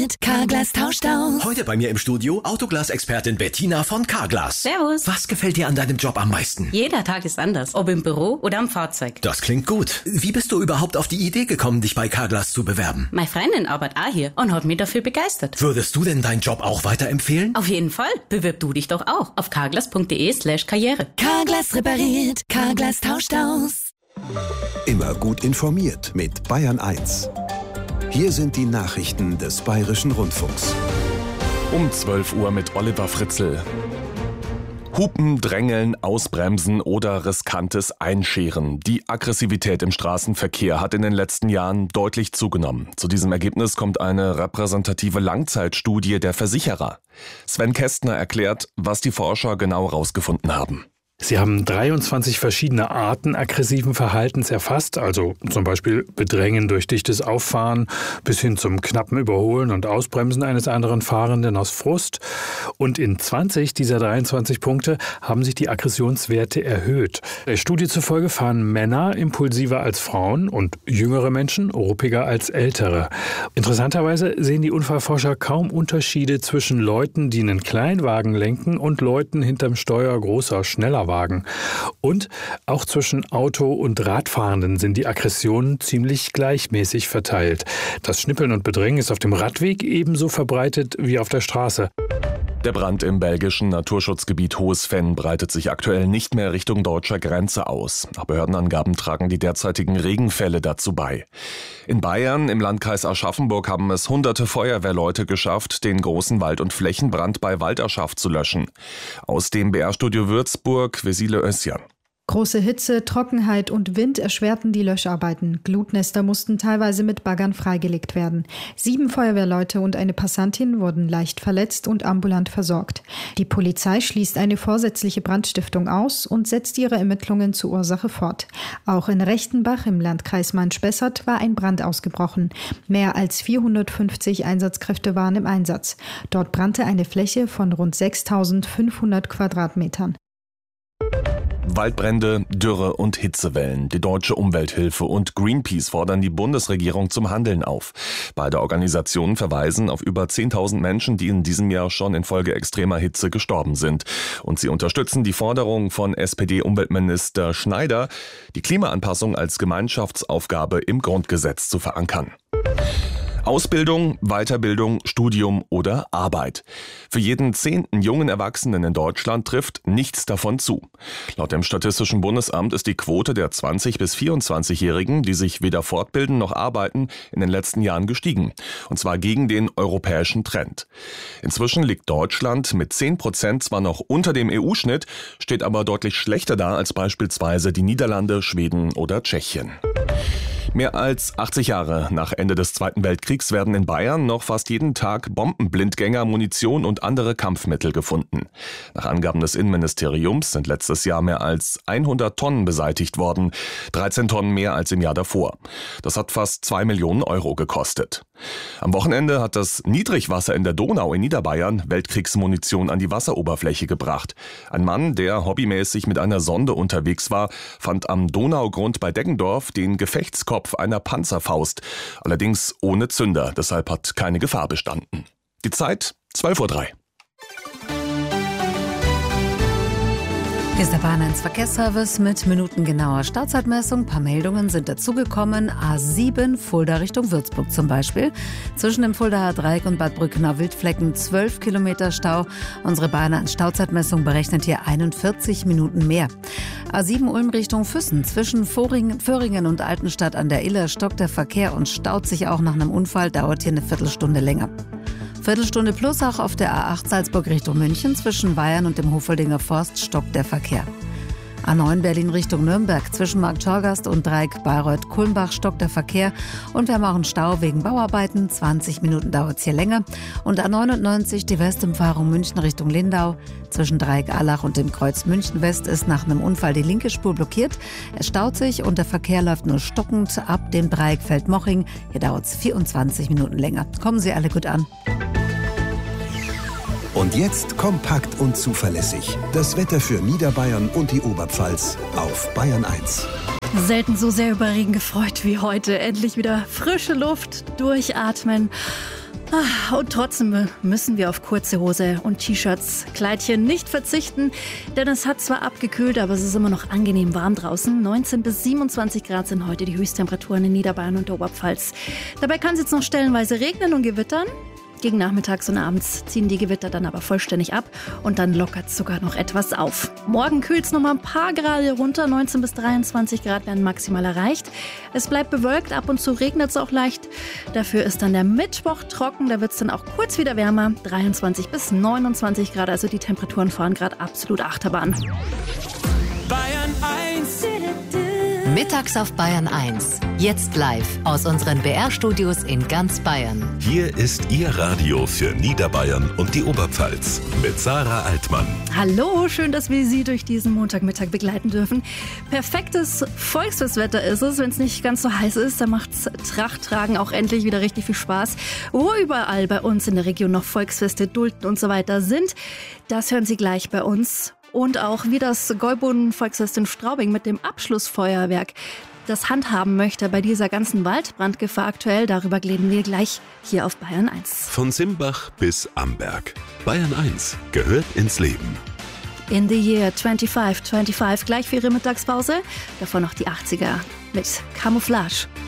repariert, Carglass tauscht aus. Heute bei mir im Studio Autoglas-Expertin Bettina von Carglass. Servus. Was gefällt dir an deinem Job am meisten? Jeder Tag ist anders, ob im Büro oder am Fahrzeug. Das klingt gut. Wie bist du überhaupt auf die Idee gekommen, dich bei Carglass zu bewerben? Meine Freundin arbeitet auch hier und hat mich dafür begeistert. Würdest du denn deinen Job auch weiterempfehlen? Auf jeden Fall. Bewirb du dich doch auch auf carglass.de/karriere. Carglass repariert, Carglass tauscht aus. Immer gut informiert mit Bayern 1. Hier sind die Nachrichten des Bayerischen Rundfunks. Um 12 Uhr mit Oliver Fritzl. Hupen, Drängeln, Ausbremsen oder riskantes Einscheren. Die Aggressivität im Straßenverkehr hat in den letzten Jahren deutlich zugenommen. Zu diesem Ergebnis kommt eine repräsentative Langzeitstudie der Versicherer. Sven Kästner erklärt, was die Forscher genau herausgefunden haben. Sie haben 23 verschiedene Arten aggressiven Verhaltens erfasst, also zum Beispiel Bedrängen durch dichtes Auffahren bis hin zum knappen Überholen und Ausbremsen eines anderen Fahrenden aus Frust. Und in 20 dieser 23 Punkte haben sich die Aggressionswerte erhöht. Der Studie zufolge fahren Männer impulsiver als Frauen und jüngere Menschen ruppiger als ältere. Interessanterweise sehen die Unfallforscher kaum Unterschiede zwischen Leuten, die einen Kleinwagen lenken, und Leuten hinterm Steuer großer, schneller Wagen. Und auch zwischen Auto- und Radfahrenden sind die Aggressionen ziemlich gleichmäßig verteilt. Das Schnippeln und Bedrängen ist auf dem Radweg ebenso verbreitet wie auf der Straße. Der Brand im belgischen Naturschutzgebiet Hohes Venn breitet sich aktuell nicht mehr Richtung deutscher Grenze aus. Nach Behördenangaben tragen die derzeitigen Regenfälle dazu bei. In Bayern, im Landkreis Aschaffenburg, haben es hunderte Feuerwehrleute geschafft, den großen Wald- und Flächenbrand bei Walderschaff zu löschen. Aus dem BR-Studio Würzburg, Vesile Özcan. Große Hitze, Trockenheit und Wind erschwerten die Löscharbeiten. Glutnester mussten teilweise mit Baggern freigelegt werden. 7 Feuerwehrleute und eine Passantin wurden leicht verletzt und ambulant versorgt. Die Polizei schließt eine vorsätzliche Brandstiftung aus und setzt ihre Ermittlungen zur Ursache fort. Auch in Rechtenbach im Landkreis Main-Spessart war ein Brand ausgebrochen. Mehr als 450 Einsatzkräfte waren im Einsatz. Dort brannte eine Fläche von rund 6.500 Quadratmetern. Waldbrände, Dürre und Hitzewellen. Die Deutsche Umwelthilfe und Greenpeace fordern die Bundesregierung zum Handeln auf. Beide Organisationen verweisen auf über 10.000 Menschen, die in diesem Jahr schon infolge extremer Hitze gestorben sind. Und sie unterstützen die Forderung von SPD-Umweltminister Schneider, die Klimaanpassung als Gemeinschaftsaufgabe im Grundgesetz zu verankern. Ausbildung, Weiterbildung, Studium oder Arbeit. Für jeden 10. jungen Erwachsenen in Deutschland trifft nichts davon zu. Laut dem Statistischen Bundesamt ist die Quote der 20- bis 24-Jährigen, die sich weder fortbilden noch arbeiten, in den letzten Jahren gestiegen. Und zwar gegen den europäischen Trend. Inzwischen liegt Deutschland mit 10% zwar noch unter dem EU-Schnitt, steht aber deutlich schlechter da als beispielsweise die Niederlande, Schweden oder Tschechien. Mehr als 80 Jahre nach Ende des Zweiten Weltkriegs werden in Bayern noch fast jeden Tag Bombenblindgänger, Munition und andere Kampfmittel gefunden. Nach Angaben des Innenministeriums sind letztes Jahr mehr als 100 Tonnen beseitigt worden, 13 Tonnen mehr als im Jahr davor. Das hat fast 2 Millionen Euro gekostet. Am Wochenende hat das Niedrigwasser in der Donau in Niederbayern Weltkriegsmunition an die Wasseroberfläche gebracht. Ein Mann, der hobbymäßig mit einer Sonde unterwegs war, fand am Donaugrund bei Deggendorf den Gefechtskopf einer Panzerfaust, allerdings ohne Zünder, deshalb hat keine Gefahr bestanden. Die Zeit 12:03 Uhr. Hier ist der Bayern 1 Verkehrsservice mit minutengenauer Startzeitmessung. Ein paar Meldungen sind dazugekommen. A7 Fulda Richtung Würzburg zum Beispiel. Zwischen dem Fuldaer Dreieck und Bad Brückenau Wildflecken 12 Kilometer Stau. Unsere Bayern 1 Startzeitmessung berechnet hier 41 Minuten mehr. A7 Ulm Richtung Füssen. Zwischen Föhringen und Altenstadt an der Iller stockt der Verkehr und staut sich auch nach einem Unfall. Dauert hier eine Viertelstunde länger. Viertelstunde plus auch auf der A8 Salzburg Richtung München. Zwischen Bayern und dem Hofeldinger Forst stockt der Verkehr. A9 Berlin Richtung Nürnberg. Zwischen Markt Schorgast und Dreieck Bayreuth-Kulmbach stockt der Verkehr. Und wir haben auch einen Stau wegen Bauarbeiten. 20 Minuten dauert es hier länger. Und A99 die Westumfahrung München Richtung Lindau. Zwischen Dreieck Allach und dem Kreuz München West ist nach einem Unfall die linke Spur blockiert. Es staut sich und der Verkehr läuft nur stockend ab dem Dreieck Feldmoching. Hier dauert es 24 Minuten länger. Kommen Sie alle gut an. Und jetzt kompakt und zuverlässig. Das Wetter für Niederbayern und die Oberpfalz auf Bayern 1. Selten so sehr über Regen gefreut wie heute. Endlich wieder frische Luft, durchatmen. Und trotzdem müssen wir auf kurze Hose und T-Shirts, Kleidchen nicht verzichten, denn es hat zwar abgekühlt, aber es ist immer noch angenehm warm draußen. 19 bis 27 Grad sind heute die Höchsttemperaturen in Niederbayern und der Oberpfalz. Dabei kann es jetzt noch stellenweise regnen und gewittern. Gegen nachmittags und abends ziehen die Gewitter dann aber vollständig ab und dann lockert es sogar noch etwas auf. Morgen kühlt es noch mal ein paar Grad runter, 19 bis 23 Grad werden maximal erreicht. Es bleibt bewölkt, ab und zu regnet es auch leicht. Dafür ist dann der Mittwoch trocken, da wird es dann auch kurz wieder wärmer, 23 bis 29 Grad, also die Temperaturen fahren gerade absolut Achterbahn. Bayern 1. Mittags auf Bayern 1. Jetzt live aus unseren BR-Studios in ganz Bayern. Hier ist Ihr Radio für Niederbayern und die Oberpfalz mit Sarah Altmann. Hallo, schön, dass wir Sie durch diesen Montagmittag begleiten dürfen. Perfektes Volksfestwetter ist es, wenn es nicht ganz so heiß ist. Da macht's Trachttragen auch endlich wieder richtig viel Spaß. Wo überall bei uns in der Region noch Volksfeste, Dulten und so weiter sind, das hören Sie gleich bei uns. Und auch wie das Gäuboden-Volksfest in Straubing mit dem Abschlussfeuerwerk das handhaben möchte bei dieser ganzen Waldbrandgefahr aktuell. Darüber reden wir gleich hier auf Bayern 1. Von Simbach bis Amberg. Bayern 1 gehört ins Leben. In the Year 25, gleich für Ihre Mittagspause. Davon noch die 80er mit Camouflage.